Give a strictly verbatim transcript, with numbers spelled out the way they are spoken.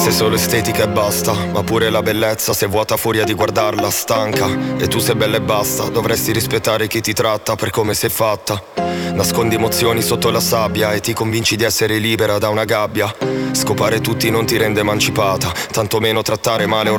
Sei solo estetica e basta, ma pure la bellezza se vuota furia di guardarla stanca. E tu sei bella e basta, dovresti rispettare chi ti tratta per come sei fatta. Nascondi emozioni sotto la sabbia e ti convinci di essere libera da una gabbia. Scopare tutti non ti rende emancipata, tantomeno trattare male un